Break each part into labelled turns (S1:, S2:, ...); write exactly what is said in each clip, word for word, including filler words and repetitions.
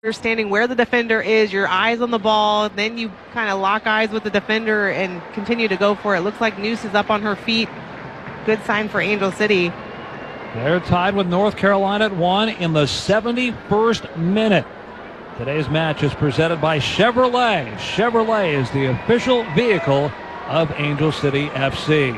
S1: understanding where the defender is, your eyes on the ball, then you kind of lock eyes with the defender and continue to go for it. Looks like Noose is up on her feet. Good sign for Angel City.
S2: They're tied with North Carolina at one in the seventy-first minute. Today's match is presented by Chevrolet. Chevrolet is the official vehicle of Angel City F C.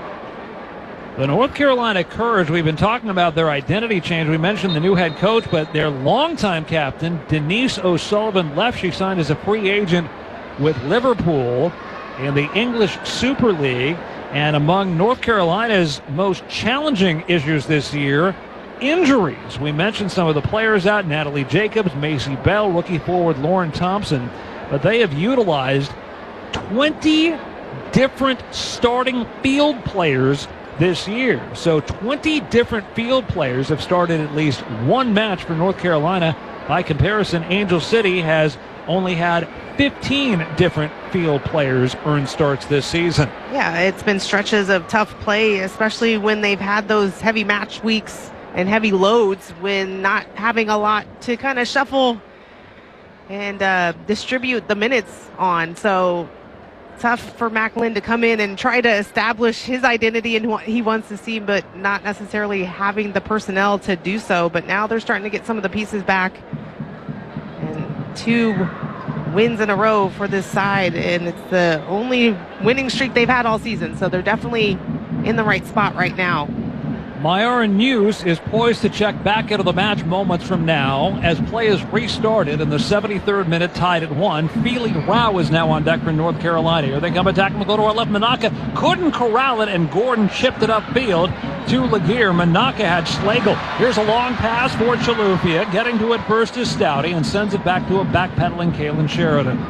S2: The North Carolina Courage, we've been talking about their identity change. We mentioned the new head coach, but their longtime captain, Denise O'Sullivan, left. She signed as a free agent with Liverpool in the English Super League. And among North Carolina's most challenging issues this year, injuries. We mentioned some of the players out, Natalie Jacobs, Macy Bell, rookie forward Lauren Thompson. But they have utilized twenty different starting field players this year. So twenty different field players have started at least one match for North Carolina. By comparison, Angel City has only had fifteen different field players earn starts this season.
S1: Yeah, it's been stretches of tough play, especially when they've had those heavy match weeks and heavy loads when not having a lot to kind of shuffle and uh, distribute the minutes on. So tough for Macklin to come in and try to establish his identity and what he wants to see, but not necessarily having the personnel to do so. But now they're starting to get some of the pieces back. And two wins in a row for this side, and it's the only winning streak they've had all season. So they're definitely in the right spot right now.
S2: Myara News is poised to check back into the match moments from now as play is restarted in the seventy-third minute, tied at one. Feely Rao is now on deck for North Carolina. Here they come attacking. We'll go to our left. Manaka couldn't corral it, and Gordon chipped it upfield to Laguerre. Manaka had Schlegel. Here's a long pass for Chalufia. Getting to it first is Stouty and sends it back to a backpedaling Kaylin Sheridan.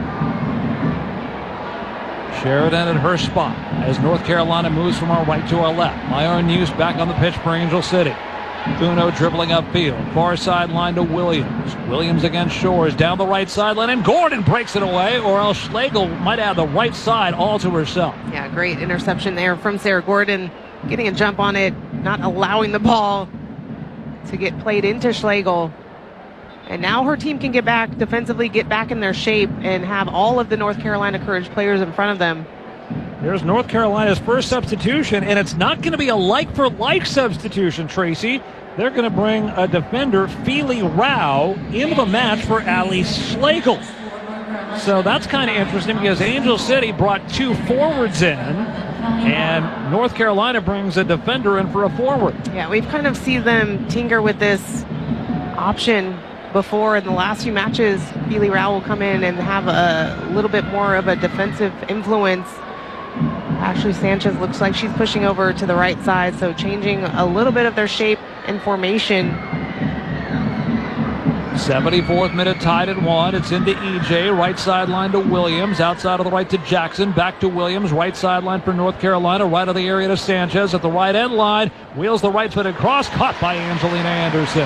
S2: Sheridan at her spot as North Carolina moves from our right to our left. Myron News back on the pitch for Angel City. Uno dribbling upfield. Far sideline to Williams. Williams against Shores down the right sideline, and Gordon breaks it away, or else Schlegel might have the right side all to herself.
S1: Yeah, great interception there from Sarah Gordon. Getting a jump on it, not allowing the ball to get played into Schlegel. And now her team can get back defensively, get back in their shape, and have all of the North Carolina Courage players in front of them.
S2: There's North Carolina's first substitution, and it's not going to be a like-for-like substitution, Tracy. They're going to bring a defender, Feely Rao, into the match for Ali Schlegel. So that's kind of interesting because Angel City brought two forwards in, and North Carolina brings a defender in for a forward.
S1: Yeah, we've kind of seen them tinker with this option before. In the last few matches, Feely Rao will come in and have a little bit more of a defensive influence. Ashley Sanchez looks like she's pushing over to the right side, so changing a little bit of their shape and formation.
S2: seventy-fourth minute, tied at one. It's into E J, right sideline to Williams, outside of the right to Jackson, back to Williams, right sideline for North Carolina, right of the area to Sanchez at the right end line, wheels the right-footed cross, caught by Angelina Anderson.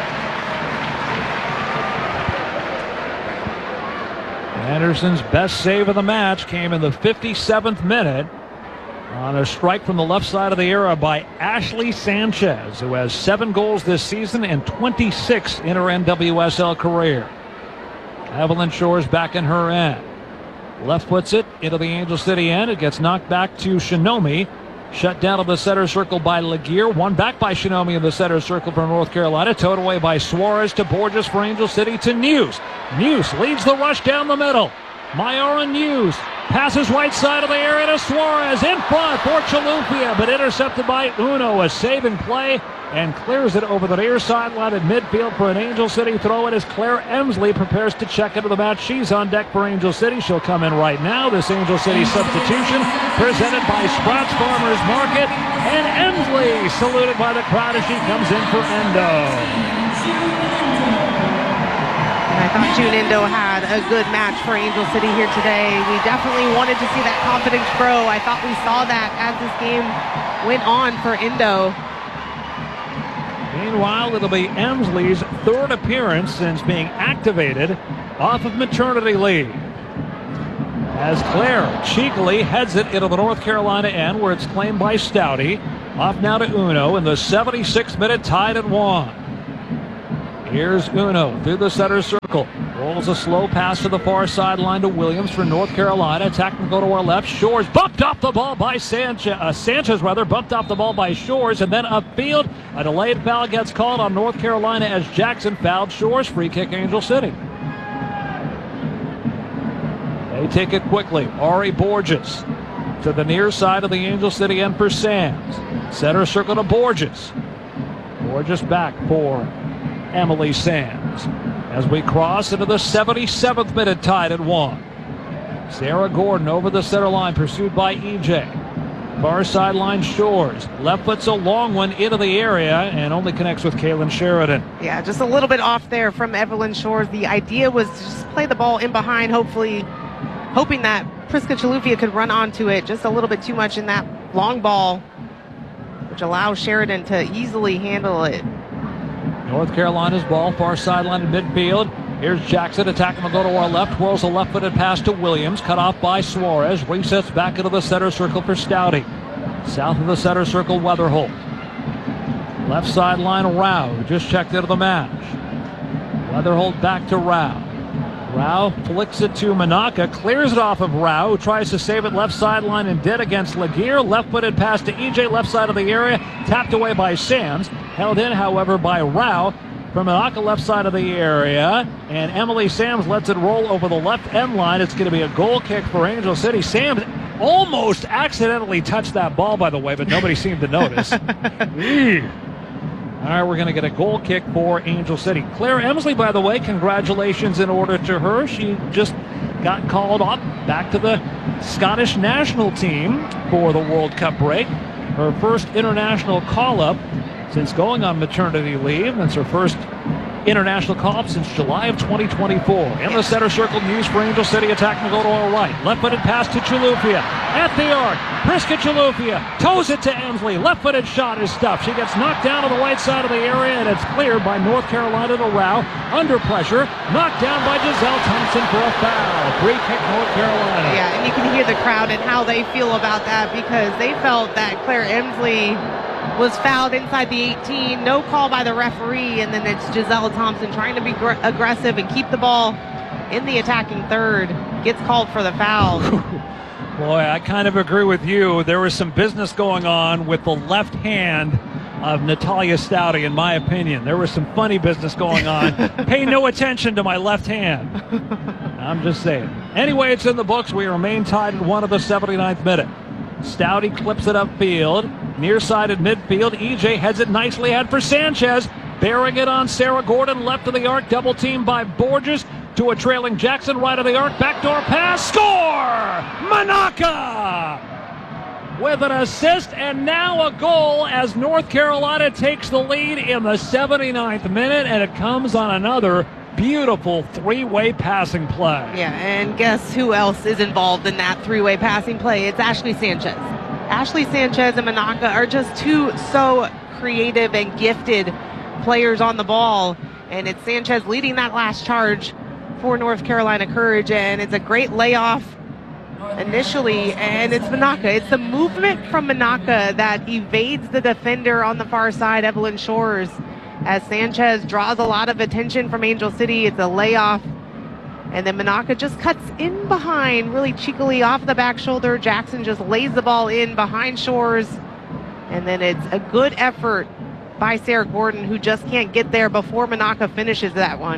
S2: Anderson's best save of the match came in the fifty-seventh minute on a strike from the left side of the area by Ashley Sanchez, who has seven goals this season and twenty-six in her N W S L career. Evelyn Shores back in her end. Left puts it into the Angel City end. It gets knocked back to Shinomi. Shut down to the center circle by Laguerre. One back by Shinomi in the center circle for North Carolina. Towed away by Suarez to Borges for Angel City to News. News leads the rush down the middle. Myara News passes right side of the area to Suarez. In front for Chalufia, but intercepted by Uno. A saving play and clears it over the near sideline at midfield for an Angel City throw. It as Claire Emsley prepares to check into the match. She's on deck for Angel City. She'll come in right now. This Angel City substitution presented by Sprouts Farmers Market. And Emsley saluted by the crowd as she comes in for Endo.
S1: I thought June Endo had a good match for Angel City here today. We definitely wanted to see that confidence grow. I thought we saw that as this game went on for Endo.
S2: Meanwhile, it'll be Emsley's third appearance since being activated off of maternity leave, as Claire cheekily heads it into the North Carolina end, where it's claimed by Stouty. Off now to Uno in the seventy-sixth minute, tied at one. Here's Uno through the center circle. Rolls a slow pass to the far sideline to Williams for North Carolina. Attack can go to our left. Shores bumped off the ball by Sanchez. Uh, Sanchez, rather, bumped off the ball by Shores. And then upfield, a delayed foul gets called on North Carolina as Jackson fouled Shores. Free kick, Angel City. They take it quickly. Ari Borges to the near side of the Angel City end for Sands. Center circle to Borges. Borges back for Emily Sands. As we cross into the seventy-seventh minute, tied at one. Sarah Gordon over the center line, pursued by E J. Far sideline Shores. Left foot's a long one into the area and only connects with Kaylin Sheridan.
S1: Yeah, just a little bit off there from Evelyn Shores. The idea was to just play the ball in behind, hopefully, hoping that Priska Chalufia could run onto it. Just a little bit too much in that long ball, which allows Sheridan to easily handle it.
S2: North Carolina's ball, far sideline in midfield. Here's Jackson attacking the go to our left. Twirls a left-footed pass to Williams. Cut off by Suarez. Resets back into the center circle for Stouty. South of the center circle, Weatherholt. Left sideline, Rao. Just checked into the match. Weatherholt back to Rao. Rao flicks it to Manaka. Clears it off of Rao, who tries to save it left sideline and did against Laguerre. Left-footed pass to E J, left side of the area. Tapped away by Sands. Held in, however, by Rao from Manaka, left side of the area. And Emily Sams lets it roll over the left end line. It's going to be a goal kick for Angel City. Sams almost accidentally touched that ball, by the way, but nobody seemed to notice. All right, we're going to get a goal kick for Angel City. Claire Emsley, by the way, congratulations in order to her. She just got called up back to the Scottish national team for the World Cup break. Her first international call-up since going on maternity leave. That's her first international call-up since July of twenty twenty-four. In the center circle, news for Angel City, attacking to go to our right. Left-footed pass to Chalufia. At the arc, Priska Chalufia toes it to Emsley. Left-footed shot is stuffed. She gets knocked down to the right side of the area, and it's cleared by North Carolina to Rao. Under pressure, knocked down by Giselle Thompson for a foul. Free kick, North Carolina.
S1: Yeah, and you can hear the crowd and how they feel about that, because they felt that Claire Emsley was fouled inside the eighteen. No call by the referee, and then it's Giselle Thompson trying to be gr- aggressive and keep the ball in the attacking third. Gets called for the foul.
S2: Boy, I kind of agree with you. There was some business going on with the left hand of Natalia Stouty, in my opinion. There was some funny business going on. Pay no attention to my left hand. I'm just saying. Anyway, it's in the books. We remain tied at one of the seventy-ninth minute. Stouty clips it upfield. Near-sided midfield. E J heads it nicely out for Sanchez. Bearing it on Sarah Gordon. Left of the arc. Double team by Borges. To a trailing Jackson. Right of the arc. Backdoor pass. Score! Manaka! With an assist and now a goal as North Carolina takes the lead in the seventy-ninth minute. And it comes on another beautiful three-way passing play.
S1: Yeah, and guess who else is involved in that three-way passing play? It's Ashley Sanchez. Ashley Sanchez and Manaka are just two so creative and gifted players on the ball. And it's Sanchez leading that last charge for North Carolina Courage. And it's a great layoff initially. And it's Manaka. It's the movement from Manaka that evades the defender on the far side, Evelyn Shores, as Sanchez draws a lot of attention from Angel City. It's a layoff. And then Manaka just cuts in behind really cheekily off the back shoulder. Jackson just lays the ball in behind Shores. And then it's a good effort by Sarah Gordon, who just can't get there before Manaka finishes that one.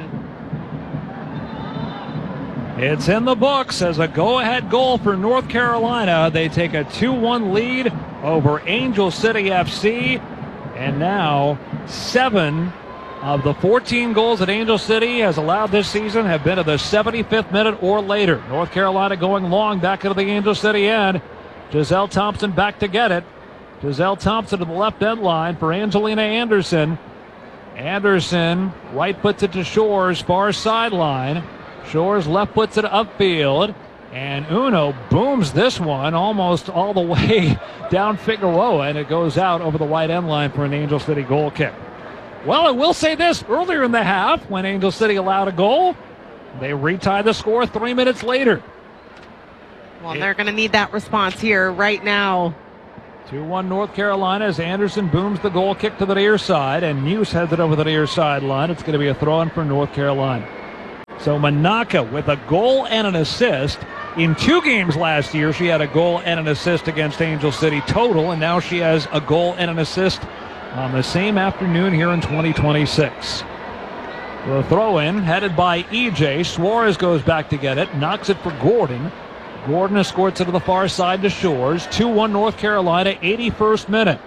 S2: It's in the books as a go-ahead goal for North Carolina. They take a two one lead over Angel City F C. And now seven of the fourteen goals that Angel City has allowed this season have been at the seventy-fifth minute or later. North Carolina going long back into the Angel City end. Giselle Thompson back to get it. Giselle Thompson to the left end line for Angelina Anderson. Anderson right puts it to Shores, far sideline. Shores left puts it upfield. And Uno booms this one almost all the way down Figueroa, and it goes out over the right end line for an Angel City goal kick. Well, I will say this, earlier in the half, when Angel City allowed a goal, they retied the score three minutes later.
S1: Well, it, they're going to need that response here right now
S2: two one North Carolina as Anderson booms the goal kick to the near side, and Muse heads it over the near sideline. It's going to be a throw-in for North Carolina. So Manaka with a goal and an assist. In two games last year, she had a goal and an assist against Angel City total, and now she has a goal and an assist on the same afternoon here in twenty twenty-six. The throw-in headed by E J. Suarez goes back to get it, knocks it for Gordon. Gordon escorts it to the far side to Shores. two one North Carolina, eighty-first minute.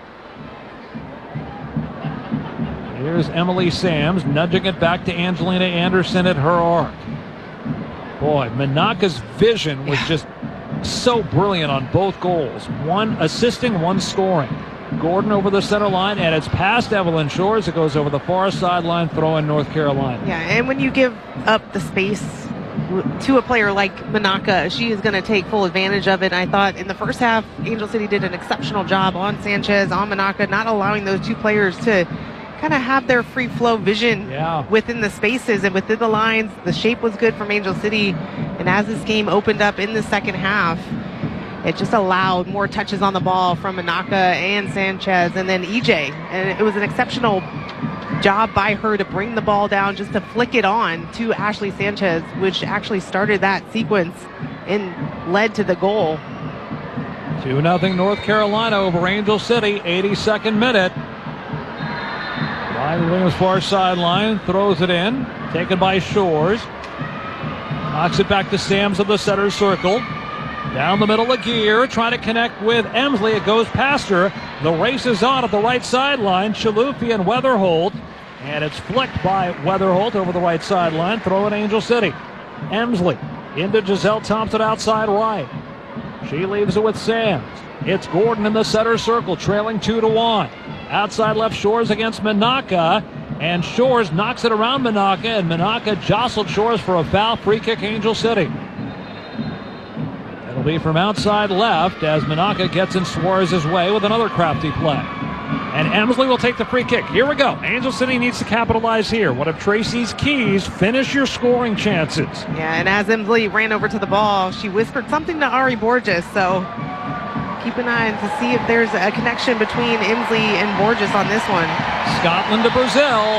S2: Here's Emily Sams nudging it back to Angelina Anderson at her arc. Boy, Manaka's vision was just so brilliant on both goals. One assisting, one scoring. Gordon over the center line, and it's past Evelyn Shores. It goes over the far sideline, throw in North Carolina.
S1: Yeah, and when you give up the space to a player like Manaka, she is going to take full advantage of it. I thought in the first half, Angel City did an exceptional job on Sanchez, on Manaka, not allowing those two players to kind of have their free flow vision
S2: yeah.
S1: within the spaces and within the lines. The shape was good from Angel City, and as this game opened up in the second half, it just allowed more touches on the ball from Manaka and Sanchez and then E J, and it was an exceptional job by her to bring the ball down, just to flick it on to Ashley Sanchez, which actually started that sequence and led to the goal.
S2: two nothing North Carolina over Angel City, eighty-second minute. Ryan Williams far sideline, throws it in, taken by Shores. Knocks it back to Sams of the center circle. Down the middle of Gear, trying to connect with Emsley. It goes past her. The race is on at the right sideline. Chalufi and Weatherholt. And it's flicked by Weatherholt over the right sideline. Throw in Angel City. Emsley into Giselle Thompson outside right. She leaves it with Sams. It's Gordon in the center circle, trailing two to one. Outside left, Shores against Manaka. And Shores knocks it around Manaka. And Manaka jostled Shores for a foul. Free kick, Angel City. It'll be from outside left as Manaka gets in Suarez's way with another crafty play. And Emsley will take the free kick. Here we go. Angel City needs to capitalize here. One of Tracy's keys, finish your scoring chances.
S1: Yeah, and as Emsley ran over to the ball, she whispered something to Ari Borges, so keep an eye to see if there's a connection between Emsley and Borges on this one.
S2: Scotland to Brazil.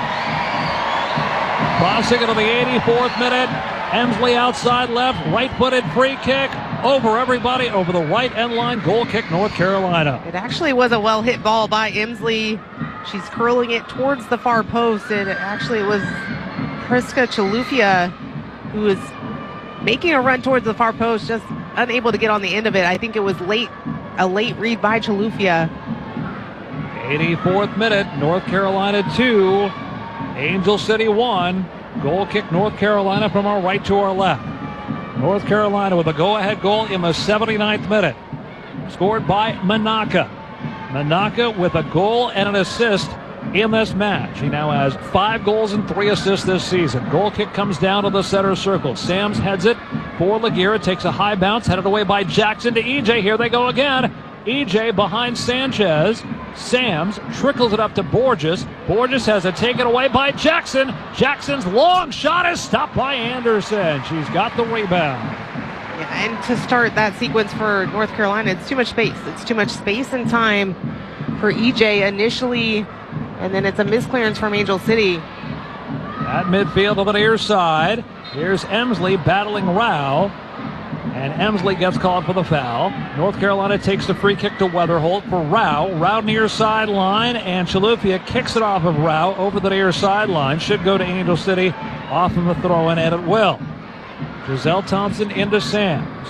S2: Crossing into the eighty-fourth minute. Emsley outside left, right-footed free kick over everybody over the right end line. Goal kick, North Carolina.
S1: It actually was a well-hit ball by Emsley. She's curling it towards the far post, and it actually was Priska Chalufia who was making a run towards the far post, just unable to get on the end of it. I think it was late, a late read by Chalufia.
S2: eighty-fourth minute, North Carolina two, Angel City one. Goal kick, North Carolina from our right to our left. North Carolina with a go-ahead goal in the seventy-ninth minute. Scored by Manaka. Manaka with a goal and an assist in this match. He now has five goals and three assists this season. Goal kick comes down to the center circle. Sams heads it for Laguerre. Takes a high bounce, headed away by Jackson to E J. Here they go again. E J behind Sanchez. Sams trickles it up to Borges. Borges has it taken away by Jackson. Jackson's long shot is stopped by Anderson. She's got the rebound.
S1: Yeah, and to start that sequence for North Carolina, it's too much space. It's too much space and time for E J initially, and then it's a misclearance from Angel City.
S2: At midfield on the near side, here's Emsley battling Rao. And Emsley gets called for the foul. North Carolina takes the free kick to Weatherholt for Rao. Rao near sideline, and Chalufia kicks it off of Rao over the near sideline. Should go to Angel City off of the throw-in, and it will. Giselle Thompson into Sams.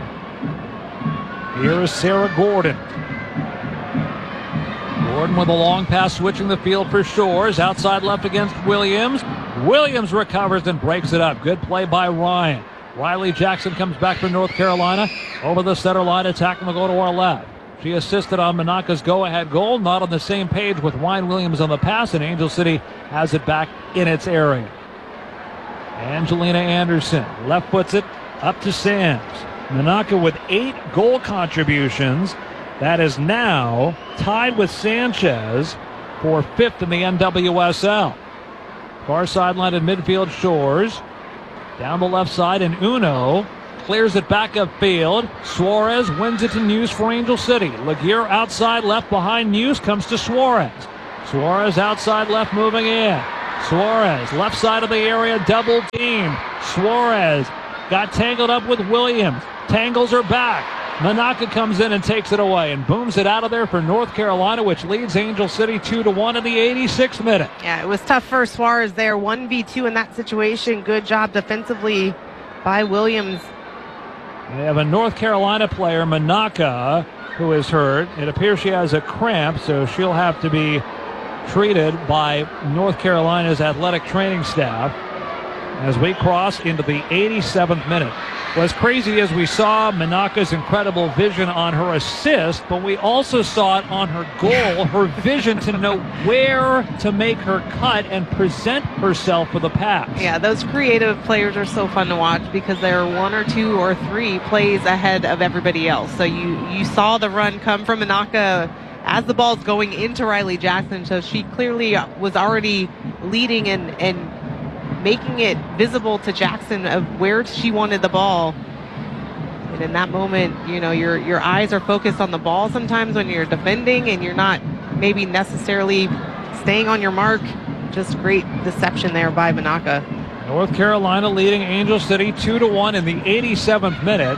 S2: Here is Sarah Gordon. Gordon with a long pass switching the field for Shores. Outside left against Williams. Williams recovers and breaks it up. Good play by Ryan. Riley Jackson comes back for North Carolina over the center line, attacking the goal to our left. She assisted on Manaka's go-ahead goal, not on the same page with Ryan Williams on the pass, and Angel City has it back in its area. Angelina Anderson left puts it up to Sams. Manaka with eight goal contributions. That is now tied with Sanchez for fifth in the N W S L. Far sideline in midfield, Shores. Down the left side, and Uno clears it back upfield. Suarez wins it to News for Angel City. Laguerre outside left behind News, comes to Suarez. Suarez outside left moving in. Suarez left side of the area, double team. Suarez got tangled up with Williams. Tangles her back. Manaka comes in and takes it away and booms it out of there for North Carolina, which leads Angel City two to one in the eighty-sixth minute.
S1: Yeah, it was tough for Suarez there. one v two in that situation. Good job defensively by Williams.
S2: They have a North Carolina player, Manaka, who is hurt. It appears she has a cramp, so she'll have to be treated by North Carolina's athletic training staff as we cross into the eighty-seventh minute. What's crazy is we saw Manaka's incredible vision on her assist, but we also saw it on her goal, her vision to know where to make her cut and present herself for the pass.
S1: Yeah, those creative players are so fun to watch because they're one or two or three plays ahead of everybody else. So you, you saw the run come from Manaka as the ball's going into Riley Jackson, so she clearly was already leading and, and making it visible to Jackson of where she wanted the ball. And in that moment, you know, your your eyes are focused on the ball sometimes when you're defending and you're not maybe necessarily staying on your mark. Just great deception there by Manaka.
S2: North Carolina leading Angel City two to one in the eighty-seventh minute.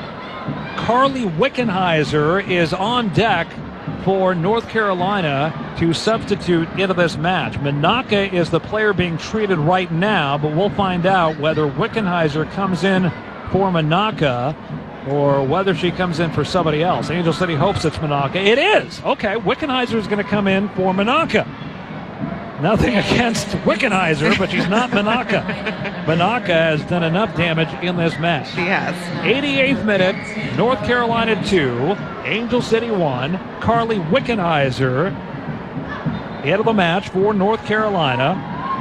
S2: Carly Wickenheiser is on deck for North Carolina to substitute into this match. Manaka is the player being treated right now, but we'll find out whether Wickenheiser comes in for Manaka or whether she comes in for somebody else. Angel City hopes it's Manaka. It is! Okay, Wickenheiser is going to come in for Manaka. Nothing against Wickenheiser, but she's not Manaka. Manaka has done enough damage in this match.
S1: She has.
S2: eighty-eighth minute, North Carolina two, Angel City one. Carly Wickenheiser into the match for North Carolina,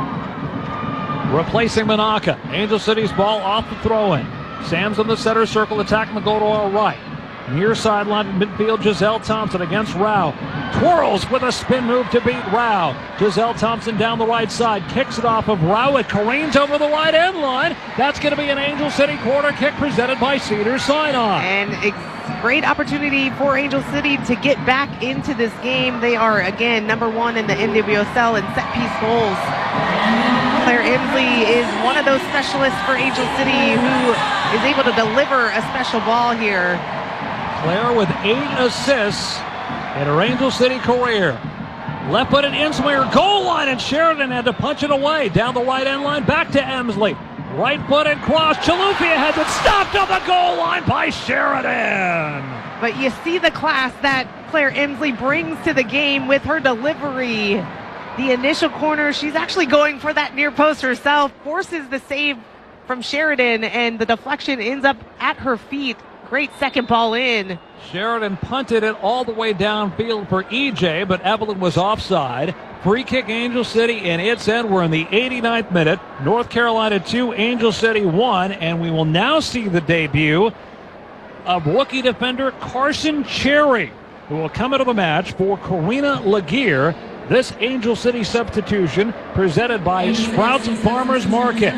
S2: replacing Manaka. Angel City's ball off the throw-in. Sam's in the center circle, attacking the goal to our right. Near sideline midfield, Giselle Thompson against Rao. Twirls with a spin move to beat Rao. Giselle Thompson down the right side, kicks it off of Rao. It careens over the right end line. That's going to be an Angel City corner kick presented by Cedars Sinai.
S1: And a great opportunity for Angel City to get back into this game. They are, again, number one in the N W S L in set-piece goals. Claire Emsley is one of those specialists for Angel City who is able to deliver a special ball here.
S2: Claire with eight assists in her Angel City career. Left-footed in-swinger, goal line, and Sheridan had to punch it away. Down the right end line, back to Emsley. Right-footed cross, Chilufya has it stopped on the goal line by Sheridan.
S1: But you see the class that Claire Emsley brings to the game with her delivery. The initial corner, she's actually going for that near post herself, forces the save from Sheridan, and the deflection ends up at her feet. Great second ball in.
S2: Sheridan punted it all the way downfield for E J, but Evelyn was offside. Free kick Angel City, and it's in. We're in the eighty-ninth minute. North Carolina two, Angel City one, and we will now see the debut of rookie defender Carson Cherry, who will come into the match for Karina Laguerre. This Angel City substitution presented by Sprouts Farmers Market.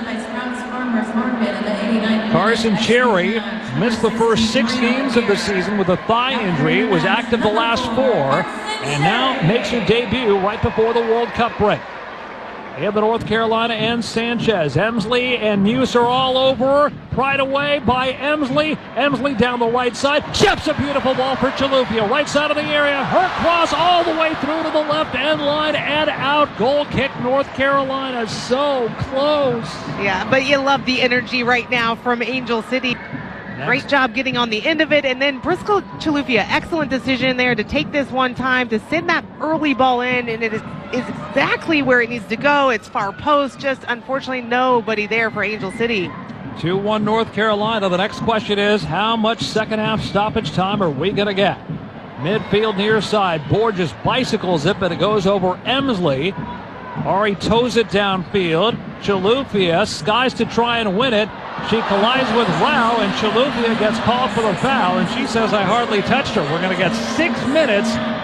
S2: Carson Cherry missed the first six games of the season with a thigh injury, was active the last four, and now makes her debut right before the World Cup break. In the North Carolina and Sanchez. Emsley and Muse are all over. Pried away by Emsley. Emsley down the right side. Chips a beautiful ball for Chilufya. Right side of the area. Her cross all the way through to the left end line and out. Goal kick North Carolina. So close.
S1: Yeah, but you love the energy right now from Angel City. Next. Great job getting on the end of it. And then Briscoe Chilufya, excellent decision there to take this one time, to send that early ball in, and it is, is exactly where it needs to go. It's far post, just unfortunately nobody there for Angel City.
S2: two one North Carolina. The next question is, how much second half stoppage time are we going to get? Midfield near side. Borges bicycles it, but it goes over Emsley. Ari toes it downfield. Chilufya skies to try and win it. She collides with Rao, and Chilufya gets called for the foul, and she says, I hardly touched her. We're going to get six minutes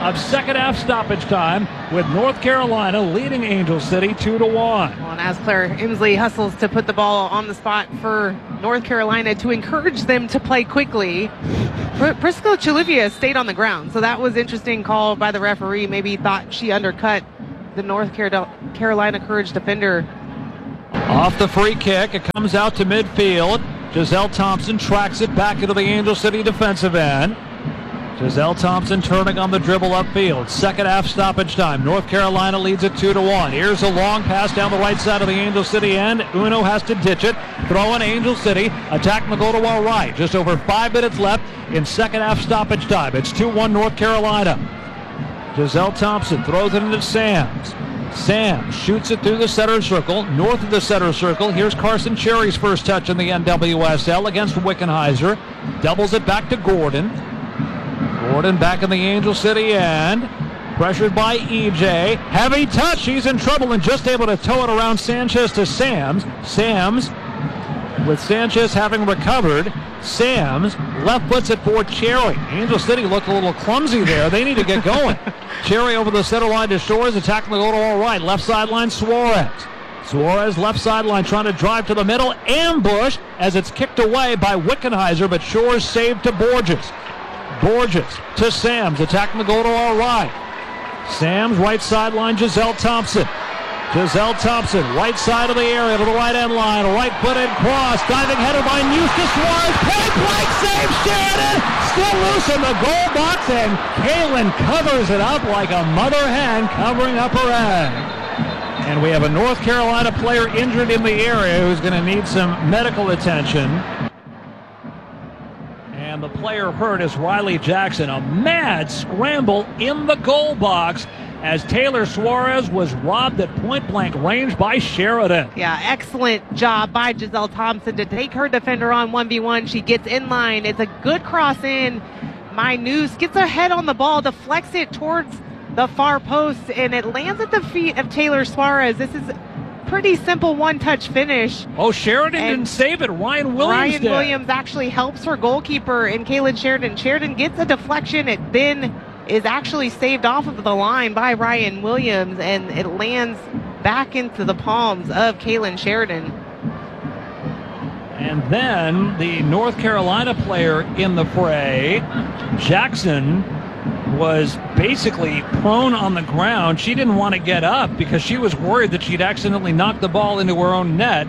S2: of second half stoppage time, with North Carolina leading Angel City two to one.
S1: Well, and as Claire Emsley hustles to put the ball on the spot for North Carolina to encourage them to play quickly, Pr- Priscilla Chilufya stayed on the ground. So that was interesting call by the referee. Maybe thought she undercut the North Car- Carolina Courage defender.
S2: Off the free kick, it comes out to midfield. Giselle Thompson tracks it back into the Angel City defensive end. Giselle Thompson turning on the dribble upfield. Second half stoppage time. North Carolina leads it two to one. Here's a long pass down the right side of the Angel City end. Uno has to ditch it. Throw in Angel City. Attack Magodawa right. Just over five minutes left in second half stoppage time. It's two one North Carolina. Giselle Thompson throws it into Sams. Sam shoots it through the center circle, north of the center circle. Here's Carson Cherry's first touch in the N W S L against Wickenheiser. Doubles it back to Gordon. Gordon back in the Angel City end. Pressured by E J. Heavy touch. She's in trouble and just able to tow it around Sanchez to Sams. Sams, with Sanchez having recovered. Sams left puts it for Cherry. Angel City looked a little clumsy there. They need to get going. Cherry over the center line to Shores, attacking the goal to all right. Left sideline, Suarez. Suarez left sideline trying to drive to the middle. Ambush as it's kicked away by Wickenheiser, but Shores saved to Borges. Borges to Sams, attacking the goal to all right. Sams right sideline, Giselle Thompson. Giselle Thompson, right side of the area to the right end line, right-footed cross, diving header by Neusta Suarez, point blank save, Sheridan, still loose in the goal box, and Kaylin covers it up like a mother hen covering up her egg. And we have a North Carolina player injured in the area who's going to need some medical attention. And the player hurt is Riley Jackson. A mad scramble in the goal box as Taylor Suarez was robbed at point-blank range by Sheridan.
S1: Yeah, excellent job by Giselle Thompson to take her defender on one v one. She gets in line. It's a good cross in. Mynous gets her head on the ball, deflects it towards the far post, and it lands at the feet of Taylor Suarez. This is pretty simple one-touch finish.
S2: Oh, Sheridan and didn't save it. Ryan Williams
S1: Ryan
S2: did.
S1: Williams actually helps her goalkeeper in Kaylin Sheridan. Sheridan gets a deflection. It then is actually saved off of the line by Ryan Williams, and it lands back into the palms of Kaylin Sheridan.
S2: And then the North Carolina player in the fray, Jackson, was basically prone on the ground. She didn't want to get up because she was worried that she'd accidentally knocked the ball into her own net.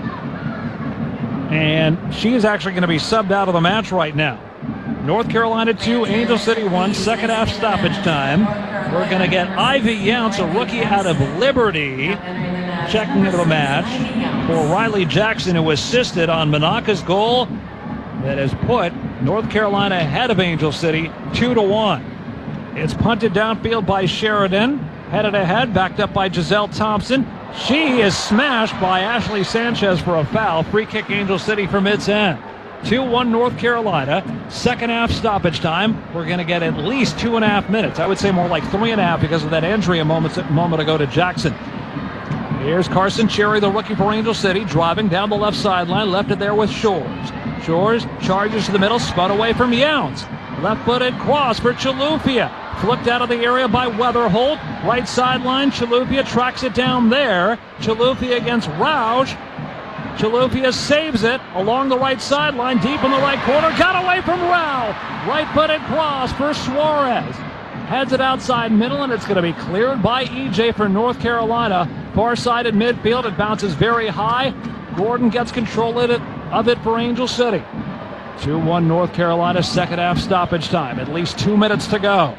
S2: And she is actually going to be subbed out of the match right now. North Carolina two, Angel City one, second half stoppage time. We're going to get Ivy Younts, a rookie out of Liberty, checking into the match for Riley Jackson, who assisted on Monaca's goal that has put North Carolina ahead of Angel City two to one. It's punted downfield by Sheridan, headed ahead, backed up by Giselle Thompson. She is smashed by Ashley Sanchez for a foul. Free kick Angel City from its end. two one North Carolina. Second half stoppage time. We're going to get at least two and a half minutes. I would say more like three and a half because of that injury a moment, a moment ago to Jackson. Here's Carson Cherry, the rookie for Angel City, driving down the left sideline, left it there with Shores. Shores charges to the middle, spun away from Younts. Left-footed cross for Chilufya. Flicked out of the area by Weatherholt. Right sideline, Chilufya tracks it down there. Chilufya against Roush. Chilufya saves it along the right sideline, deep in the right corner. Got away from Rao. Right-footed cross for Suarez. Heads it outside middle, and it's going to be cleared by E J for North Carolina. Far side at midfield, it bounces very high. Gordon gets control of it, of it for Angel City. two one North Carolina, second half stoppage time. At least two minutes to go.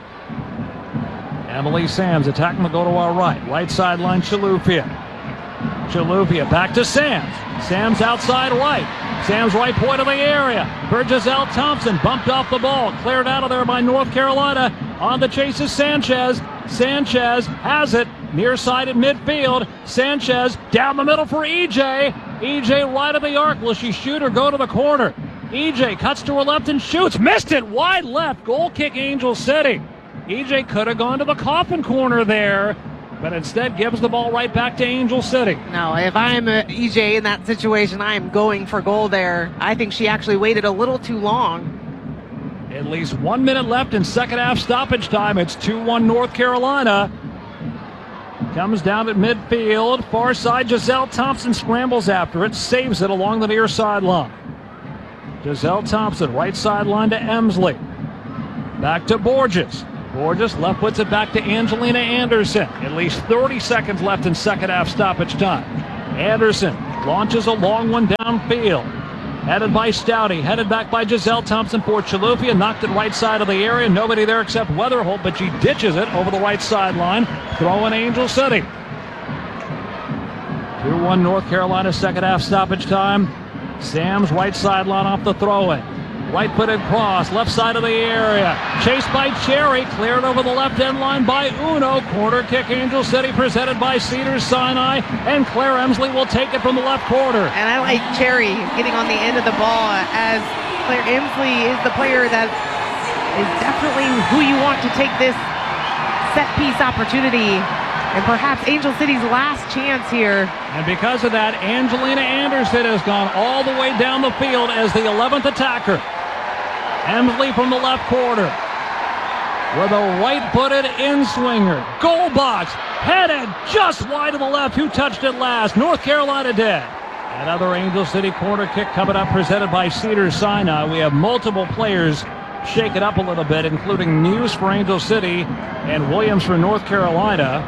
S2: Emily Sams attacking the goal to our right. Right sideline, Chilufya. Chilufya back to Sams. Sams outside right. Sams right point of the area. For Giselle Thompson, bumped off the ball. Cleared out of there by North Carolina. On the chase is Sanchez. Sanchez has it. Near side at midfield. Sanchez down the middle for E J. E J right of the arc. Will she shoot or go to the corner? E J cuts to her left and shoots. Missed it. Wide left. Goal kick Angel City. E J could have gone to the coffin corner there, but instead gives the ball right back to Angel City.
S1: No, if I'm a E J in that situation, I am going for goal there. I think she actually waited a little too long.
S2: It least one minute left in second half stoppage time. It's two one North Carolina. Comes down at midfield. Far side, Giselle Thompson scrambles after it. Saves it along the near sideline. Giselle Thompson, right sideline to Emsley. Back to Borges. Borges left puts it back to Angelina Anderson. At least thirty seconds left in second half stoppage time. Anderson launches a long one downfield. Headed by Stouty. Headed back by Giselle Thompson for Chilufya. Knocked it right side of the area. Nobody there except Weatherholt, but she ditches it over the right sideline. Throwing Angel City. two one North Carolina, second half stoppage time. Sam's right sideline off the throw-in. Right-footed cross, left side of the area. Chased by Cherry, cleared over the left end line by Uno. Corner kick, Angel City, presented by Cedars-Sinai. And Claire Emsley will take it from the left corner.
S1: And I like Cherry getting on the end of the ball, as Claire Emsley is the player that is definitely who you want to take this set-piece opportunity. And perhaps Angel City's last chance here.
S2: And because of that, Angelina Anderson has gone all the way down the field as the eleventh attacker. Emsley from the left corner with a right-footed in-swinger. Goal box, headed just wide to the left. Who touched it last? North Carolina did. Another Angel City corner kick coming up, presented by Cedars-Sinai. We have multiple players shake it up a little bit, including News for Angel City and Williams for North Carolina.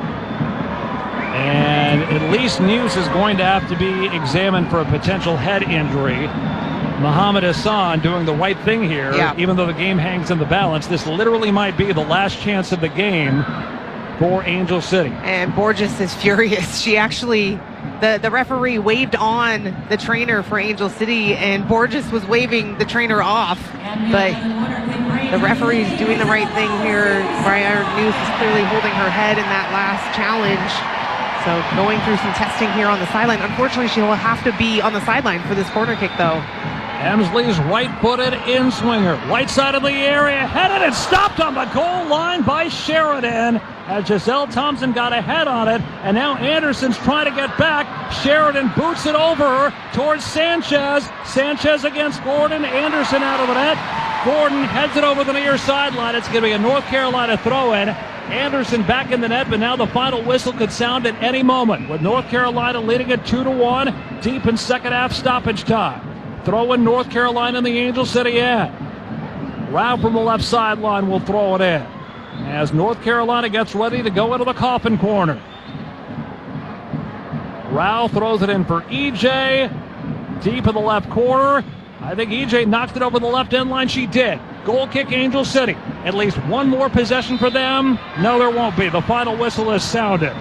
S2: And at least News is going to have to be examined for a potential head injury. Muhammad Hassan doing the right thing here, yeah. Even though the game hangs in the balance. This literally might be the last chance of the game for Angel City. And
S1: Borges is furious. She actually, the, the referee waved on the trainer for Angel City, and Borges was waving the trainer off. But the referee's doing the right thing here. Briar News is clearly holding her head in that last challenge. So going through some testing here on the sideline. Unfortunately, she will have to be on the sideline for this corner kick, though.
S2: Emsley's right-footed in-swinger. Right side of the area, headed and stopped on the goal line by Sheridan. As Giselle Thompson got a head on it, and now Anderson's trying to get back. Sheridan boots it over towards Sanchez. Sanchez against Gordon. Anderson out of the net. Gordon heads it over the near sideline. It's going to be a North Carolina throw-in. Anderson back in the net, but now the final whistle could sound at any moment, with North Carolina leading it two to one deep in second half stoppage time. Throw in North Carolina in the Angel City end. Rao from the left sideline will throw it in as North Carolina gets ready to go into the coffin corner. Rao throws it in for E J, deep in the left corner. I think E J knocked it over the left end line. She did. Goal kick, Angel City. At least one more possession for them. No, there won't be. The final whistle is sounded.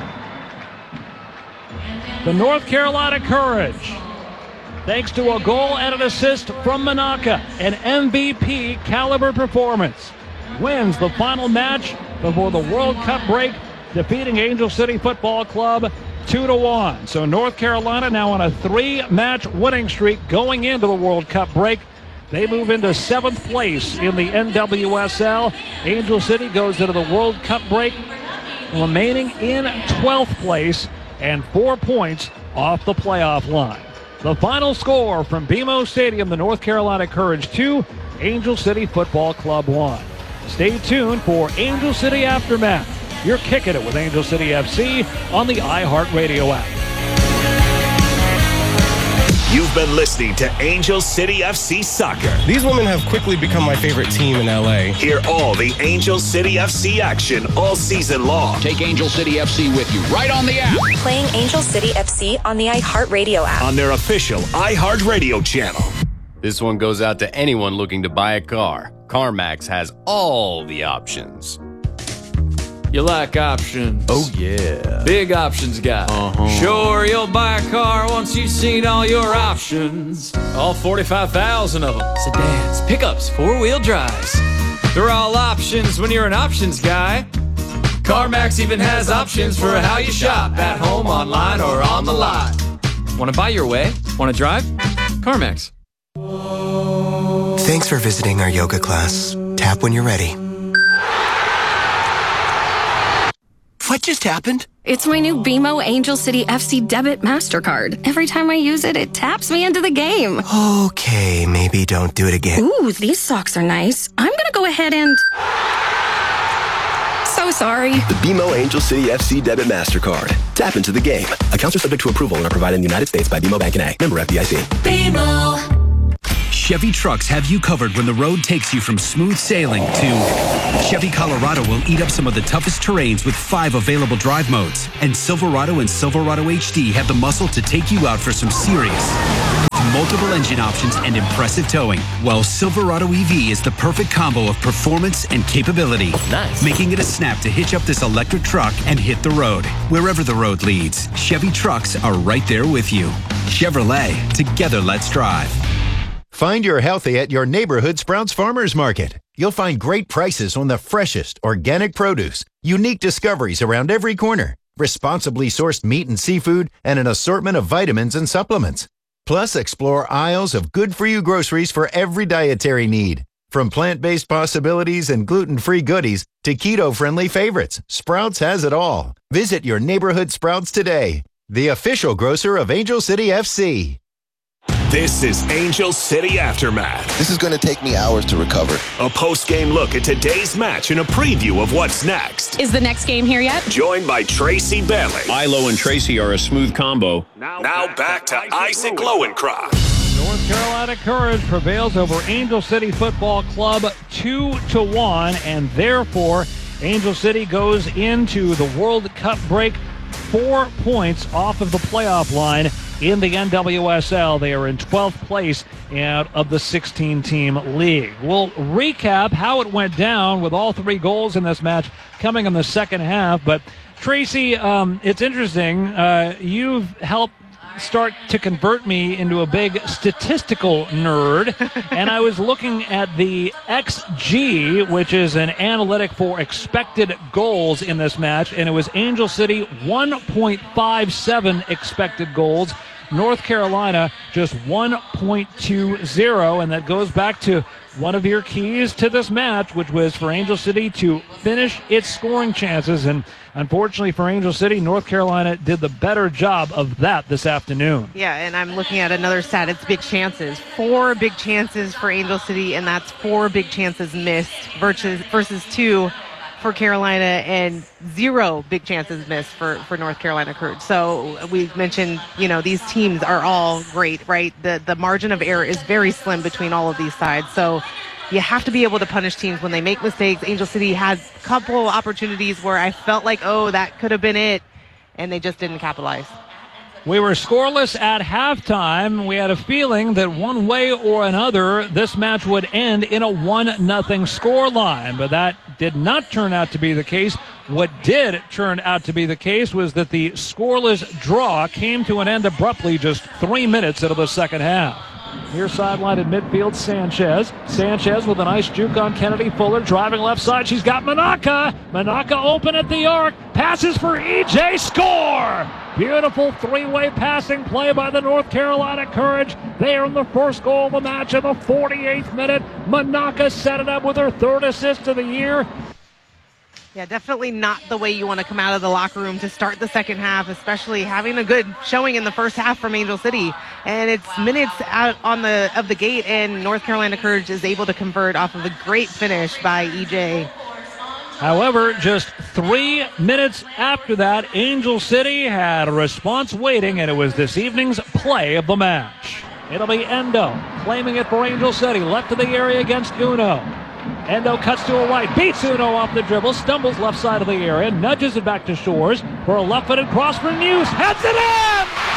S2: The North Carolina Courage, thanks to a goal and an assist from Manaka, an M V P caliber performance, wins the final match before the World Cup break, defeating Angel City Football Club two to one. So North Carolina now on a three-match winning streak going into the World Cup break. They move into seventh place in the N W S L. Angel City goes into the World Cup break, remaining in twelfth place and four points off the playoff line. The final score from B M O Stadium, the North Carolina Courage two, Angel City Football Club one. Stay tuned for Angel City Aftermath. You're kicking it with Angel City F C on the iHeartRadio app.
S3: You've been listening to Angel City F C Soccer.
S4: These women have quickly become my favorite team in L A.
S3: Hear all the Angel City F C action all season long.
S5: Take Angel City F C with you right on the app.
S6: Playing Angel City F C on the iHeartRadio app.
S3: On their official iHeartRadio channel.
S7: This one goes out to anyone looking to buy a car. CarMax has all the options.
S8: You like options?
S7: Oh, yeah.
S8: Big options guy.
S7: Uh-huh.
S8: Sure, you'll buy a car once you've seen all your options. All forty-five thousand of them. Sedans, pickups, four-wheel drives. They're all options when you're an options guy. CarMax even has options for how you shop, at home, online, or on the lot. Want to buy your way? Want to drive? CarMax.
S9: Thanks for visiting our yoga class. Tap when you're ready.
S10: What just happened? It's my new B M O Angel City F C Debit MasterCard. Every time I use it, it taps me into the game.
S9: Okay, maybe don't do it again.
S10: Ooh, these socks are nice. I'm gonna go ahead and... So sorry.
S11: The B M O Angel City F C Debit MasterCard. Tap into the game. Accounts are subject to approval and are provided in the United States by B M O Bank and A. Member F D I C.
S12: B M O. Chevy trucks have you covered when the road takes you from smooth sailing to Chevy Colorado will eat up some of the toughest terrains with five available drive modes. And Silverado and Silverado H D have the muscle to take you out for some serious. Multiple engine options and impressive towing. While Silverado E V is the perfect combo of performance and capability.
S13: Nice.
S12: Making it a snap to hitch up this electric truck and hit the road. Wherever the road leads, Chevy trucks are right there with you. Chevrolet, together let's drive.
S14: Find your healthy at your neighborhood Sprouts Farmers Market. You'll find great prices on the freshest organic produce, unique discoveries around every corner, responsibly sourced meat and seafood, and an assortment of vitamins and supplements. Plus, explore aisles of good-for-you groceries for every dietary need. From plant-based possibilities and gluten-free goodies to keto-friendly favorites, Sprouts has it all. Visit your neighborhood Sprouts today, the official grocer of Angel City F C.
S3: This is Angel City Aftermath.
S15: This is going to take me hours to recover.
S3: A post-game look at today's match and a preview of what's next.
S16: Is the next game here yet?
S3: Joined by Tracy Bailey.
S5: Ilo and Tracy are a smooth combo.
S3: Now, now back, back to Isaac Lowenkron.
S2: North Carolina Courage prevails over Angel City Football Club two to one, and therefore Angel City goes into the World Cup break four points off of the playoff line in the N W S L. They are in twelfth place out of the sixteen-team league. We'll recap how it went down with all three goals in this match coming in the second half. But, Tracy, um, it's interesting. Uh, you've helped start to convert me into a big statistical nerd, and I was looking at the X G, which is an analytic for expected goals in this match, and it was Angel City one point five seven expected goals, North Carolina just one point two zero, and that goes back to one of your keys to this match, which was for Angel City to finish its scoring chances. And unfortunately for Angel City, North Carolina did the better job of that this afternoon.
S1: Yeah, and I'm looking at another stat. It's big chances. Four big chances for Angel City, and that's four big chances missed versus, versus two for Carolina and zero big chances missed for, for North Carolina Courage. So we mentioned, you know, these teams are all great, right? The the margin of error is very slim between all of these sides. So you have to be able to punish teams when they make mistakes. Angel City had a couple opportunities where I felt like, oh, that could have been it, and they just didn't capitalize.
S2: We were scoreless at halftime. We had a feeling that one way or another, this match would end in a one nothing scoreline, but that did not turn out to be the case. What did turn out to be the case was that the scoreless draw came to an end abruptly just three minutes into the second half. Here sideline at midfield, Sanchez. Sanchez with a nice juke on Kennedy Fuller, driving left side. She's got Manaka. Manaka open at the arc. Passes for E J. Score! Beautiful three-way passing play by the North Carolina Courage. They are in the first goal of the match in the forty-eighth minute. Manaka set it up with her third assist of the year.
S1: Yeah, definitely not the way you want to come out of the locker room to start the second half, especially having a good showing in the first half from Angel City. And it's minutes out on the of the gate, and North Carolina Courage is able to convert off of a great finish by E J.
S2: However, just three minutes after that, Angel City had a response waiting, and it was this evening's play of the match. It'll be Endo claiming it for Angel City, left of the area against Uno. Endo cuts to a right, beats Uno off the dribble, stumbles left side of the area, nudges it back to Shores for a left-footed cross for News, heads it in!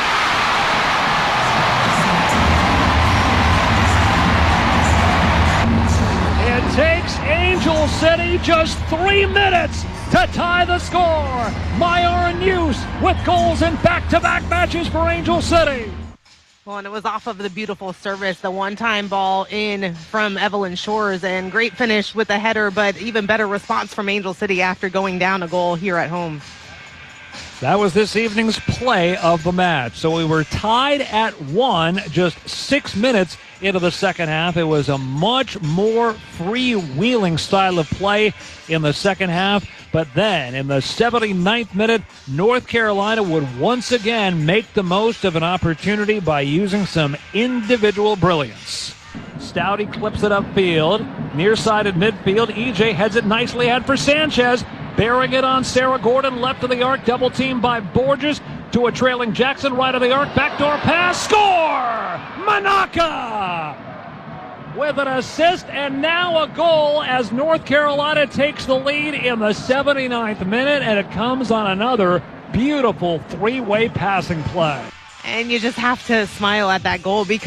S2: It takes Angel City just three minutes to tie the score. Myara News with goals in back-to-back matches for Angel City.
S1: Well, and it was off of the beautiful service, the one-time ball in from Evelyn Shores, and great finish with the header, but even better response from Angel City after going down a goal here at home.
S2: That was this evening's play of the match. So we were tied at one just six minutes into the second half. It was a much more freewheeling style of play in the second half. But then in the seventy-ninth minute, North Carolina would once again make the most of an opportunity by using some individual brilliance. Stouty clips it upfield, near side at midfield. E J heads it nicely ahead for Sanchez. Bearing it on Sarah Gordon, left of the arc, double team by Borges to a trailing Jackson, right of the arc, backdoor pass, score! Manaka with an assist and now a goal as North Carolina takes the lead in the seventy-ninth minute, and it comes on another beautiful three-way passing play.
S1: And you just have to smile at that goal because